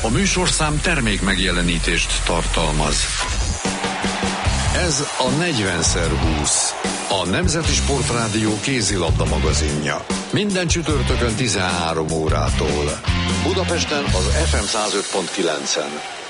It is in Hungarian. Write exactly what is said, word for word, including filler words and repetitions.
A műsorszám termék megjelenítést tartalmaz. Ez a negyven szer húsz, a Nemzeti Sportrádió kézilabda magazinja. Minden csütörtökön tizenhárom órától. Budapesten az ef em száz öt pont kilencen.